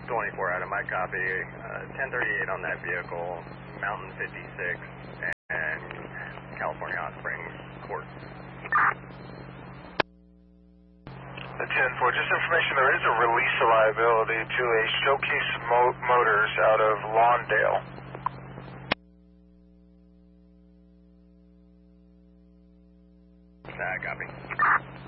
24 out of my copy. 1038 on that vehicle, Mountain 56, and California Hot Springs Court. The 10-4, just information, there is a release of liability to a Showcase Motors out of Lawndale. Copy.